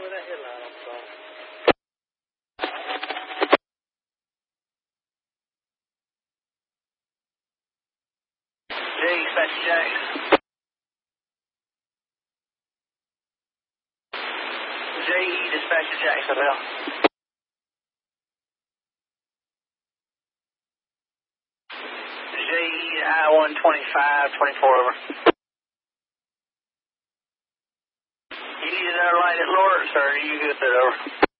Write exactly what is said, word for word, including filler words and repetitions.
with that headline on the phone. J, Dispatch Jackson. J E, Dispatch to Jacksonville. J E, I one twenty-five twenty-four, over. You need another light at Lawrence, or are you good there, over?